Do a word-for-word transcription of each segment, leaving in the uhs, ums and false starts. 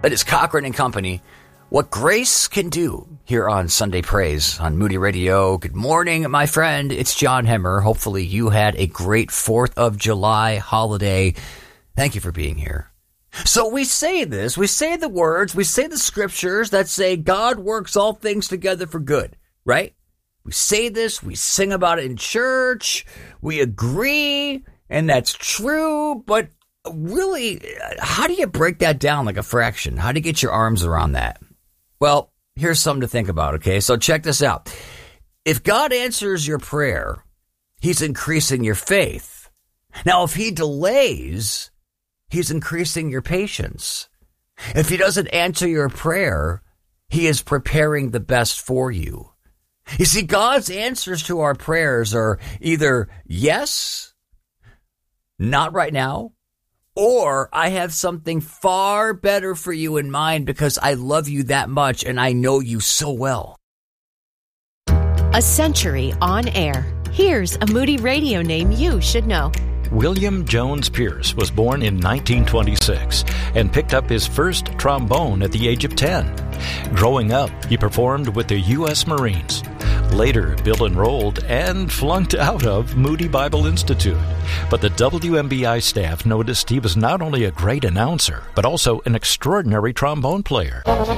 That is Cochran and Company. What grace can do here on Sunday Praise on Moody Radio. Good morning, my friend. It's John Hemmer. Hopefully you had a great fourth of July holiday. Thank you for being here. So we say this, we say the words, we say the scriptures that say God works all things together for good, right? We say this, we sing about it in church, we agree, and that's true, but really, how do you break that down like a fraction? How do you get your arms around that? Well, here's something to think about, okay? So check this out. If God answers your prayer, he's increasing your faith. Now, if he delays, he's increasing your patience. If he doesn't answer your prayer, he is preparing the best for you. You see, God's answers to our prayers are either yes, not right now, or I have something far better for you in mind because I love you that much and I know you so well. A century on air. Here's a Moody Radio name you should know. William Jones Pierce was born in nineteen twenty-six and picked up his first trombone at the age of ten. Growing up, he performed with the U S Marines. Later, Bill enrolled and flunked out of Moody Bible Institute. But the W M B I staff noticed he was not only a great announcer, but also an extraordinary trombone player.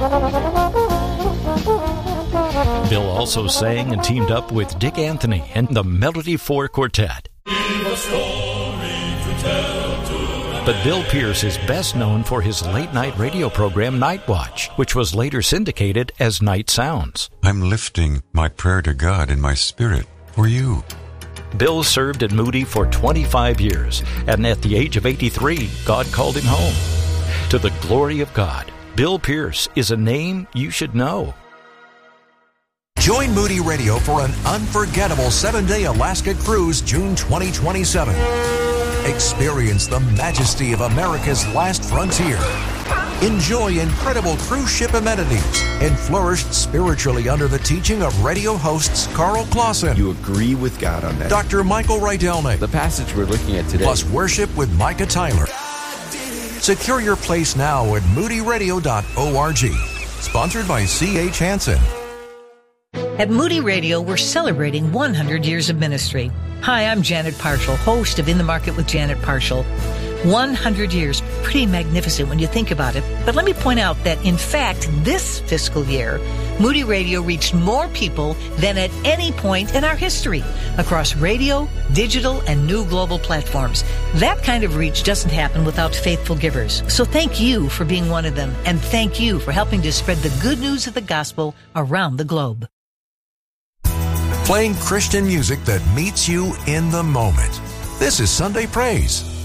Bill also sang and teamed up with Dick Anthony and the Melody Four Quartet. But Bill Pierce is best known for his late-night radio program Night Watch, which was later syndicated as Night Sounds. I'm lifting my prayer to God in my spirit for you. Bill served at Moody for twenty-five years, and at the age of eighty-three, God called him home. To the glory of God, Bill Pierce is a name you should know. Join Moody Radio for an unforgettable seven-day Alaska cruise June twenty twenty-seven. Experience the majesty of America's last frontier. Enjoy incredible cruise ship amenities and flourish spiritually under the teaching of radio hosts Carl Clausen. You agree with God on that. Doctor Michael Rydelnik. The passage we're looking at today. Plus worship with Micah Tyler. Secure your place now at moody radio dot org. Sponsored by C H Hansen. At Moody Radio, we're celebrating one hundred years of ministry. Hi, I'm Janet Parshall, host of In the Market with Janet Parshall. one hundred years, pretty magnificent when you think about it. But let me point out that, in fact, this fiscal year, Moody Radio reached more people than at any point in our history across radio, digital, and new global platforms. That kind of reach doesn't happen without faithful givers. So thank you for being one of them, and thank you for helping to spread the good news of the gospel around the globe. Playing Christian music that meets you in the moment. This is Sunday Praise.